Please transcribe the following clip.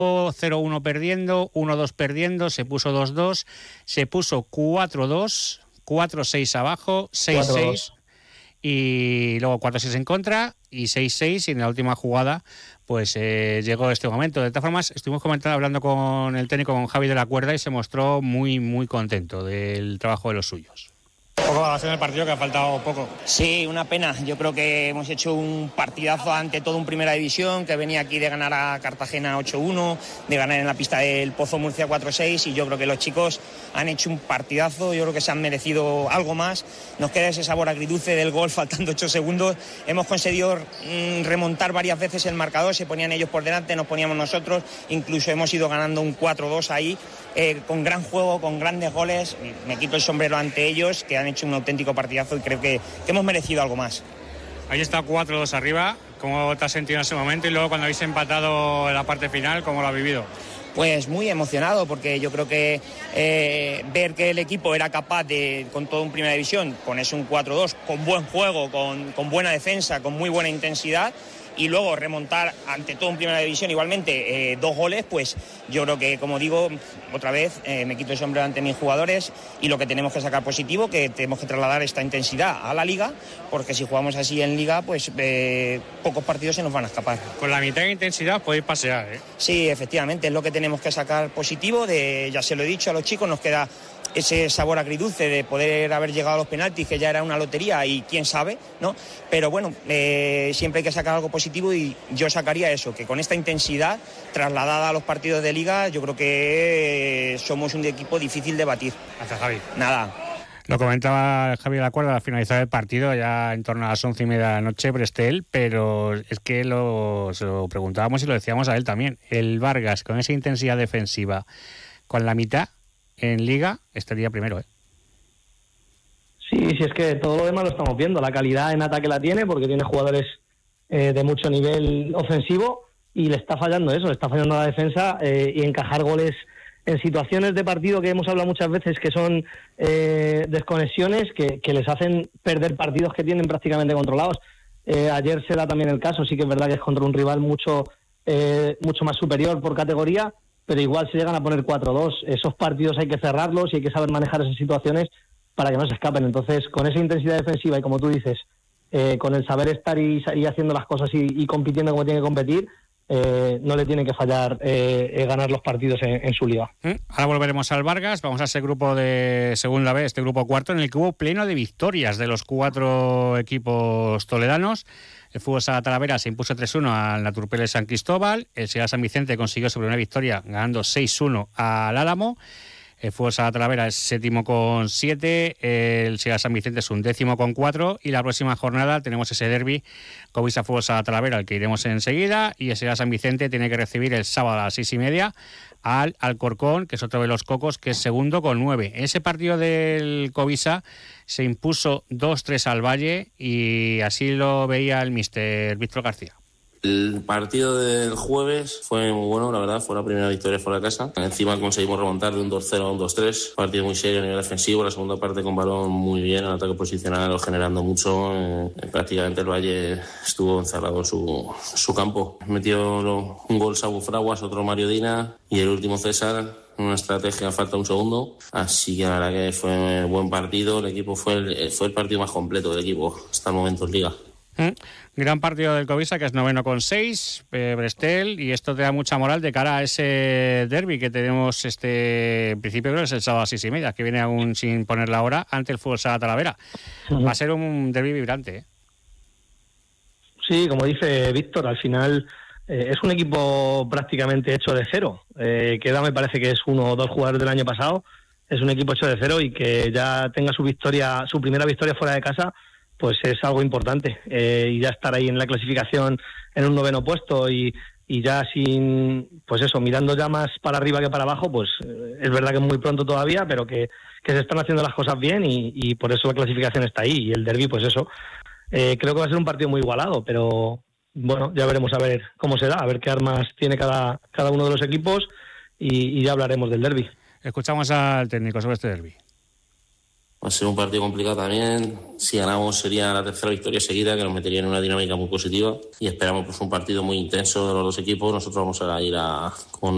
0-1 perdiendo, 1-2 perdiendo, se puso 2-2, se puso 4-2, 4-6 abajo, 6-6 y luego 4-6 en contra y 6-6, y en la última jugada pues llegó este momento. De todas formas, estuvimos hablando con el técnico, con Javi de la Cuerda, y se mostró muy, muy contento del trabajo de los suyos. Poco valoración del partido, que ha faltado poco. Sí, una pena. Yo creo que hemos hecho un partidazo ante todo en Primera División, que venía aquí de ganar a Cartagena 8-1, de ganar en la pista del Pozo Murcia 4-6, y yo creo que los chicos han hecho un partidazo. Yo creo que se han merecido algo más. Nos queda ese sabor agridulce del gol faltando 8 segundos. Hemos conseguido remontar varias veces el marcador, se ponían ellos por delante, nos poníamos nosotros, incluso hemos ido ganando un 4-2 ahí, con gran juego, con grandes goles. Me quito el sombrero ante ellos, que han hecho un auténtico partidazo, y creo que hemos merecido algo más. Ahí está 4-2 arriba. ¿Cómo te has sentido en ese momento? Y luego, cuando habéis empatado en la parte final, ¿cómo lo has vivido? Pues muy emocionado, porque yo creo que ver que el equipo era capaz de, con todo en Primera División, con ese un 4-2, con buen juego, con buena defensa, con muy buena intensidad, y luego remontar ante todo en Primera División igualmente 2 goles, pues yo creo que, como digo, otra vez me quito el sombrero ante mis jugadores, y lo que tenemos que sacar positivo, que tenemos que trasladar esta intensidad a la Liga, porque si jugamos así en Liga, pues pocos partidos se nos van a escapar. Con la mitad de intensidad podéis pasear, ¿eh? Sí, efectivamente, es lo que tenemos que sacar positivo. Ya se lo he dicho a los chicos, nos queda ese sabor agridulce de poder haber llegado a los penaltis, que ya era una lotería, y quién sabe, ¿no? Pero bueno, siempre hay que sacar algo positivo, y yo sacaría eso, que con esta intensidad trasladada a los partidos de Liga, yo creo que somos un equipo difícil de batir. Gracias, Javi. Nada. Lo comentaba Javi de la Cuerda al finalizar el partido, ya en torno a las 11:30 de la noche, Brestel, pero es que se lo preguntábamos y lo decíamos a él también. El Vargas, con esa intensidad defensiva, con la mitad en Liga, estaría primero, ¿eh? Sí, es que todo lo demás lo estamos viendo. La calidad en ataque la tiene, porque tiene jugadores de mucho nivel ofensivo, y le está fallando eso, le está fallando la defensa, y encajar goles en situaciones de partido que hemos hablado muchas veces, que son desconexiones que les hacen perder partidos que tienen prácticamente controlados. Ayer se da también el caso, sí que es verdad que es contra un rival mucho más superior por categoría, pero igual se llegan a poner 4-2. Esos partidos hay que cerrarlos y hay que saber manejar esas situaciones para que no se escapen. Entonces, con esa intensidad defensiva y, como tú dices, con el saber estar y haciendo las cosas y compitiendo como tiene que competir, no le tiene que fallar ganar los partidos en su liga. Ahora volveremos al Vargas, vamos a ese grupo de segunda B, este grupo cuarto, en el que hubo pleno de victorias de los 4 equipos toledanos. El Fútbol Sala Talavera se impuso 3-1 al Naturpele San Cristóbal. El Segada San Vicente consiguió sobre una victoria ganando 6-1 al Álamo. El Fútbol Sala Talavera es 7º con 7, el Segada San Vicente es 11º con 4, y la próxima jornada tenemos ese derbi Covisa Fútbol Sala Talavera, al que iremos enseguida, y el Segada San Vicente tiene que recibir el sábado a las 6:30 al Alcorcón, que es otro de los cocos, que es 2º con 9. En ese partido del Covisa se impuso 2-3 al Valle, y así lo veía el míster Víctor García. El partido del jueves fue muy bueno, la verdad, fue la primera victoria fuera de casa. Encima conseguimos remontar de un 2-0 a un 2-3, partido muy serio a nivel defensivo, la segunda parte con balón muy bien, el ataque posicional generando mucho, prácticamente el Valle estuvo encerrado en su campo. Metió un gol Sabu Fraguas, otro Mario Dina y el último César, una estrategia falta un segundo, así que la verdad que fue un buen partido. El equipo fue el partido más completo del equipo hasta el momento en Liga. Gran partido del Covisa, que es 9º con 6, Brestel, y esto te da mucha moral de cara a ese derbi que tenemos en principio creo que es el sábado a las 6:30, que viene aún sin poner la hora, ante el Fútbol Sala Talavera. Va a ser un derbi vibrante, ¿eh? Sí, como dice Víctor, al final es un equipo prácticamente hecho de cero. Queda, me parece que es 1 o 2 jugadores del año pasado. Es un equipo hecho de cero, y que ya tenga su primera victoria fuera de casa, pues es algo importante, y ya estar ahí en la clasificación en un 9º puesto y ya sin, pues eso, mirando ya más para arriba que para abajo, pues es verdad que es muy pronto todavía, pero que se están haciendo las cosas bien, y por eso la clasificación está ahí. Y el derbi, pues eso, creo que va a ser un partido muy igualado, pero bueno, ya veremos a ver cómo se da, a ver qué armas tiene cada uno de los equipos, y ya hablaremos del derbi. Escuchamos al técnico sobre este derbi. Va a ser un partido complicado también. Si ganamos sería la 3ª victoria seguida, que nos metería en una dinámica muy positiva, y esperamos pues un partido muy intenso de los dos equipos. Nosotros vamos a ir con